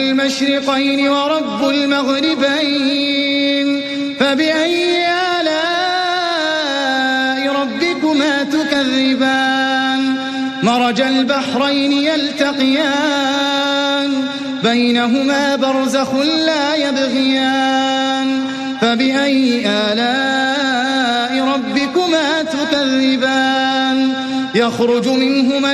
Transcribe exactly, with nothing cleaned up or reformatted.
المشرقين ورب المغربين فبأي آلاء ربكما تكذبان مرج البحرين يلتقيان بينهما برزخ لا يبغيان فبأي آلاء ربكما تكذبان يخرج منهما